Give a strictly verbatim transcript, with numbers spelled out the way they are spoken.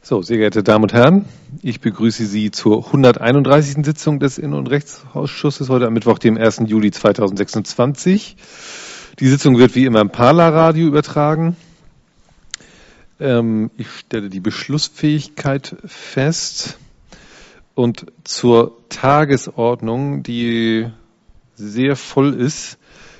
So, sehr geehrte Damen und Herren, ich begrüße Sie zur hunderteinunddreißigsten Sitzung des Innen- und Rechtsausschusses, heute am Mittwoch, dem ersten Juli zweitausendsechsundzwanzig. Die Sitzung wird wie immer im Parler-Radio übertragen. Ähm, ich stelle die Beschlussfähigkeit fest. Und zur Tagesordnung, die sehr voll ist,